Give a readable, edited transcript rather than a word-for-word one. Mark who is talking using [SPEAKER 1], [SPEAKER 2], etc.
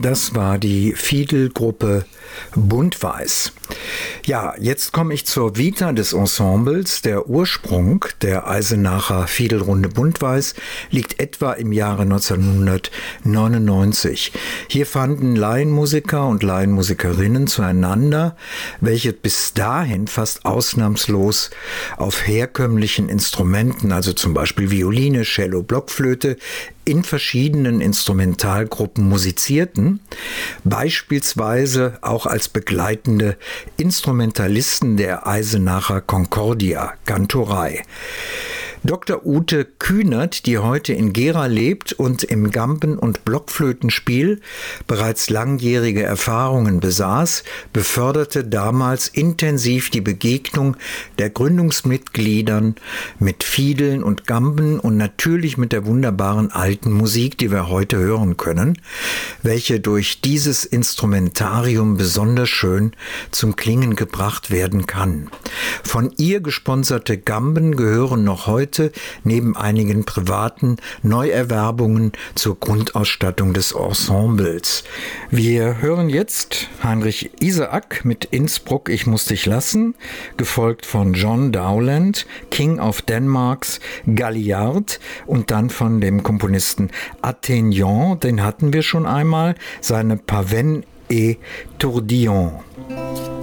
[SPEAKER 1] Das war die Fiedelgruppe Buntweiß. Ja, jetzt komme ich zur Vita des Ensembles. Der Ursprung der Eisenacher Fiedelrunde Buntweiß liegt etwa im Jahre 1999. Hier fanden Laienmusiker und Laienmusikerinnen zueinander, welche bis dahin fast ausnahmslos auf herkömmlichen Instrumenten, also zum Beispiel Violine, Cello, Blockflöte, in verschiedenen Instrumentalgruppen musizierten, beispielsweise auch als begleitende Instrumentalisten der Eisenacher Concordia Kantorei. Dr. Ute Kühnert, die heute in Gera lebt und im Gamben- und Blockflötenspiel bereits langjährige Erfahrungen besaß, beförderte damals intensiv die Begegnung der Gründungsmitgliedern mit Fiedeln und Gamben und natürlich mit der wunderbaren alten Musik, die wir heute hören können, welche durch dieses Instrumentarium besonders schön zum Klingen gebracht werden kann. Von ihr gesponserte Gamben gehören noch heute neben einigen privaten Neuerwerbungen zur Grundausstattung des Ensembles. Wir hören jetzt Heinrich Iseak mit Innsbruck, ich muss dich lassen, gefolgt von John Dowland, King of Denmarks Galliard und dann von dem Komponisten Athénion, den hatten wir schon einmal, seine Pavane et Tourbillon.